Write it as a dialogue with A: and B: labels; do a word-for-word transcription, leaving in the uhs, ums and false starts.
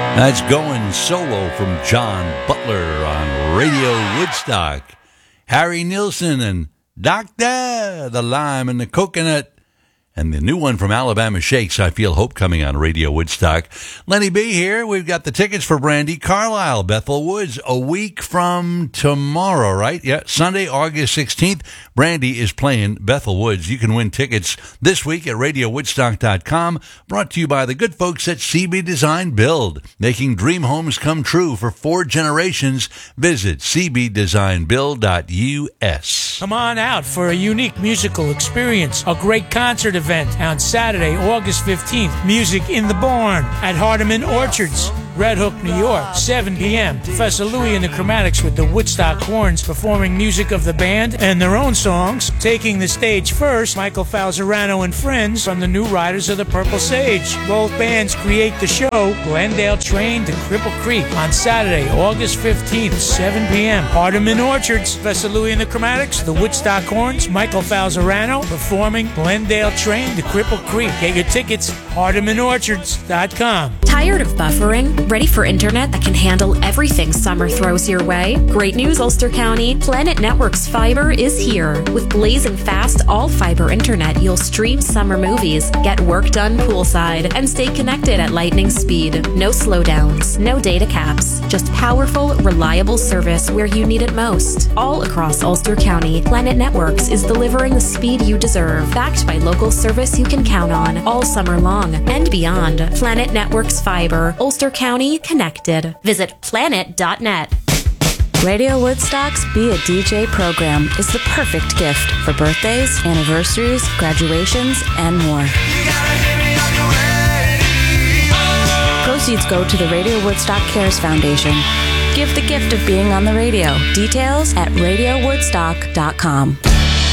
A: That's Going Solo from John Butler on Radio Woodstock. Harry Nilsson and Doctor, the Lime and the Coconut. And the new one from Alabama Shakes, I Feel Hope, coming on Radio Woodstock. Lenny B here. We've got the tickets for Brandy Carlisle, Bethel Woods, a week from tomorrow, right? Yeah, Sunday, August sixteenth. Brandy is playing Bethel Woods. You can win tickets this week at radio woodstock dot com. Brought to you by the good folks at C B Design Build, making dream homes come true for four generations. Visit c b design build dot u s.
B: Come on out for a unique musical experience, a great concert event on Saturday, August fifteenth. Music in the Barn at Hardeman Orchards, Red Hook, New York, seven p.m. Professor Louie and the Chromatics with the Woodstock Horns performing music of the band and their own songs. Taking the stage first, Michael Falzerano and friends from the New Riders of the Purple Sage. Both bands create the show Glendale Train to Cripple Creek on Saturday, August fifteenth, seven p.m. Hardeman Orchards, Professor Louie and the Chromatics, the Woodstock Horns, Michael Falzerano performing Glendale Train to Cripple Creek. Get your tickets, hardeman orchards dot com.
C: Tired of buffering? Ready for internet that can handle everything summer throws your way? Great news, Ulster County. Planet Networks Fiber is here. With blazing fast all-fiber internet, you'll stream summer movies, get work done poolside, and stay connected at lightning speed. No slowdowns, no data caps, just powerful, reliable service where you need it most. All across Ulster County, Planet Networks is delivering the speed you deserve, backed by local service you can count on all summer long and beyond. Planet Networks Fiber, Ulster County connected. Visit planet dot net.
D: Radio Woodstock's Be a D J program is the perfect gift for birthdays, anniversaries, graduations, and more. Proceeds go to the Radio Woodstock Cares Foundation. Give the gift of being on the radio. Details at radio woodstock dot com.